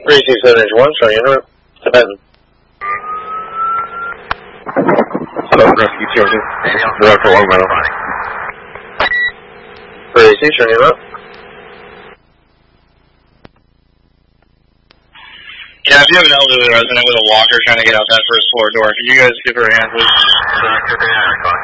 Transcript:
367H1, showing en route to Benton. Southern Rescue Charging. Direct for Long Meadow. 3AC, showing en route. Yeah, if you have an elderly resident with a walker trying to get out that first floor door, could you guys give her a hand, please?